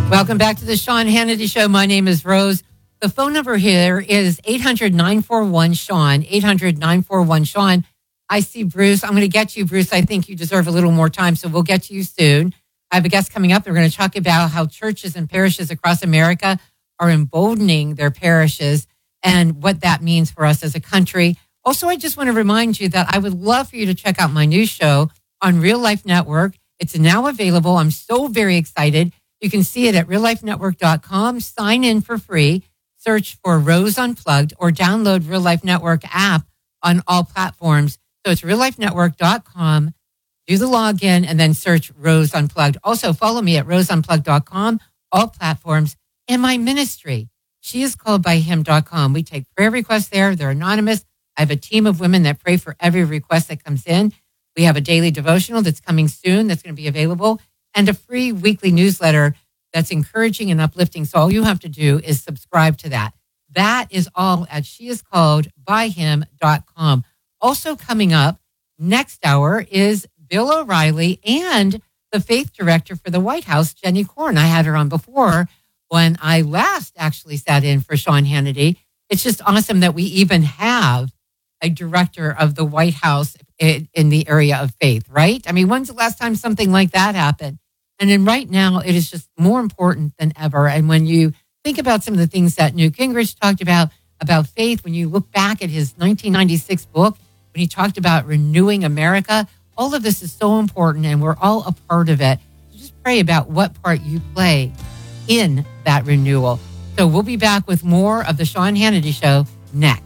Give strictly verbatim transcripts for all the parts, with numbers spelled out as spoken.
Welcome back to the Sean Hannity Show. My name is Rose. The phone number here is eight hundred, nine four one, Sean, eight hundred, nine four one, Sean. I see Bruce. I'm going to get you, Bruce. I think you deserve a little more time, so we'll get to you soon. I have a guest coming up. We're going to talk about how churches and parishes across America are emboldening their parishes and what that means for us as a country. Also, I just want to remind you that I would love for you to check out my new show on Real Life Network. It's now available. I'm so very excited. You can see it at real life network dot com. Sign in for free. Search for Rose Unplugged or download Real Life Network app on all platforms. So it's real life network dot com. Do the login and then search Rose Unplugged. Also, follow me at rose unplugged dot com, all platforms, and my ministry. She is called by him dot com. We take prayer requests there. They're anonymous. I have a team of women that pray for every request that comes in. We have a daily devotional that's coming soon that's going to be available, and a free weekly newsletter that's encouraging and uplifting. So all you have to do is subscribe to that. That is all at she is called by him dot com. Also coming up next hour is Bill O'Reilly and the faith director for the White House, Jenny Korn. I had her on before when I last actually sat in for Sean Hannity. It's just awesome that we even have a director of the White House in, in the area of faith, right? I mean, when's the last time something like that happened? And then right now, it is just more important than ever. And when you think about some of the things that Newt Gingrich talked about, about faith, when you look back at his nineteen ninety-six book, when he talked about renewing America, all of this is so important and we're all a part of it. So just pray about what part you play in that renewal. So we'll be back with more of the Sean Hannity Show next.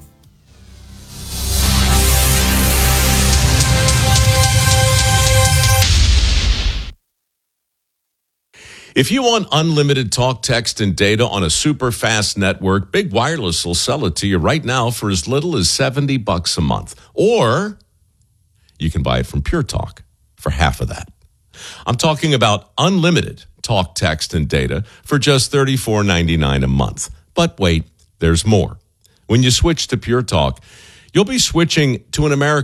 If you want unlimited talk, text, and data on a super fast network, Big Wireless will sell it to you right now for as little as seventy bucks a month. Or you can buy it from Pure Talk for half of that. I'm talking about unlimited talk, text, and data for just thirty-four ninety-nine a month. But wait, there's more. When you switch to Pure Talk, you'll be switching to an American